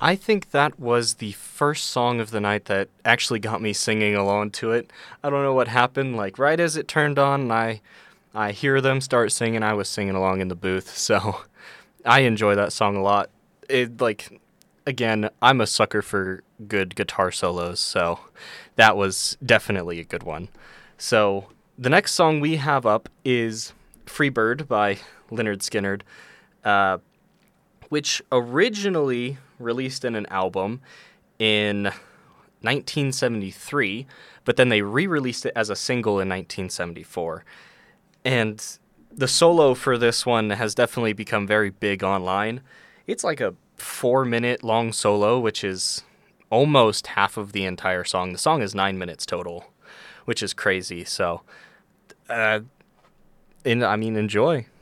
I think that was the first song of the night that actually got me singing along to it. I don't know what happened. Like right as it turned on, and I hear them start singing. I was singing along in the booth, so I enjoy that song a lot. It like again, I'm a sucker for good guitar solos, so that was definitely a good one. So the next song we have up is "Freebird" by Leonard Skinner, uh, which originally released in an album in 1973, but then they re-released it as a single in 1974. And the solo for this one has definitely become very big online. It's like a 4 minute long solo, which is almost half of the entire song. The song is 9 minutes total, which is crazy. So, uh, I mean, enjoy.